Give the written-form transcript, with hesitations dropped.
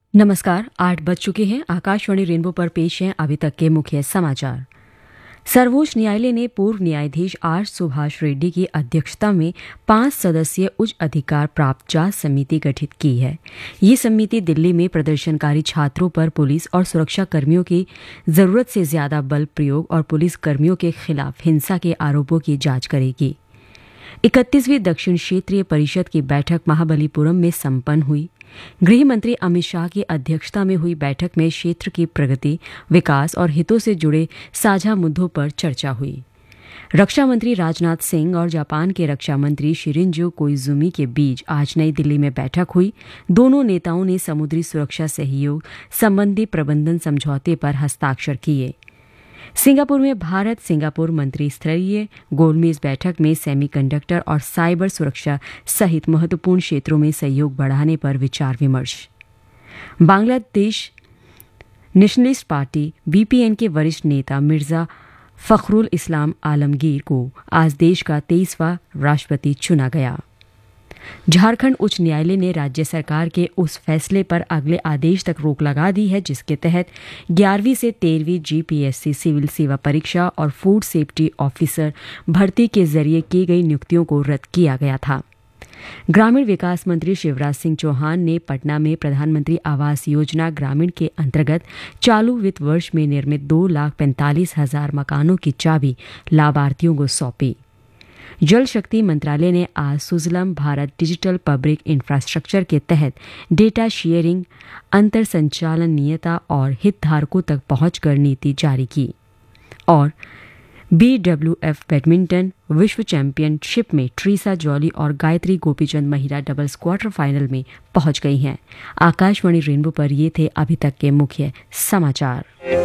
नमस्कार। 8 बज चुके हैं। आकाशवाणी रेनबो पर पेश हैं अभी तक के मुख्य समाचार। सर्वोच्च न्यायालय ने पूर्व न्यायाधीश आर सुभाष रेड्डी की अध्यक्षता में 5 सदस्यीय उच्च अधिकार प्राप्त जांच समिति गठित की है। ये समिति दिल्ली में प्रदर्शनकारी छात्रों पर पुलिस और सुरक्षा कर्मियों की जरूरत से ज्यादा बल प्रयोग और पुलिस कर्मियों के खिलाफ हिंसा के आरोपों की जांच करेगी। 31वीं दक्षिण क्षेत्रीय परिषद की बैठक महाबलीपुरम में संपन्न हुई। गृह मंत्री अमित शाह की अध्यक्षता में हुई बैठक में क्षेत्र की प्रगति, विकास और हितों से जुड़े साझा मुद्दों पर चर्चा हुई। रक्षा मंत्री राजनाथ सिंह और जापान के रक्षा मंत्री शिरिंजो कोइजुमी के बीच आज नई दिल्ली में बैठक हुई। दोनों नेताओं ने समुद्री सुरक्षा सहयोग संबंधी प्रबंधन समझौते पर हस्ताक्षर किए। सिंगापुर में भारत सिंगापुर मंत्री स्तरीय गोलमेज बैठक में सेमीकंडक्टर और साइबर सुरक्षा सहित महत्वपूर्ण क्षेत्रों में सहयोग बढ़ाने पर विचार विमर्श। बांग्लादेश नेशनलिस्ट पार्टी बीपीएन के वरिष्ठ नेता मिर्जा फखरुल इस्लाम आलमगीर को आज देश का 23वां राष्ट्रपति चुना गया। झारखंड उच्च न्यायालय ने राज्य सरकार के उस फैसले पर अगले आदेश तक रोक लगा दी है जिसके तहत 11वीं से 13वीं जीपीएससी सिविल सेवा परीक्षा और फूड सेफ्टी ऑफिसर भर्ती के जरिए की गई नियुक्तियों को रद्द किया गया था। ग्रामीण विकास मंत्री शिवराज सिंह चौहान ने पटना में प्रधानमंत्री आवास योजना ग्रामीण के अंतर्गत चालू वित्त वर्ष में निर्मित 2,45,000 मकानों की चाबी लाभार्थियों को सौंपी। जल शक्ति मंत्रालय ने आज Sujalam Bharat digital public infrastructure के तहत डेटा शेयरिंग, अंतर संचालनीयता और हितधारकों तक पहुंचकर नीति जारी की। और BWF बैडमिंटन विश्व चैंपियनशिप में ट्रीसा जॉली और गायत्री गोपीचंद महिला डबल्स क्वार्टर फाइनल में पहुंच गई हैं। आकाशवाणी रेनबो पर ये थे अभी तक के मुख्य समाचार।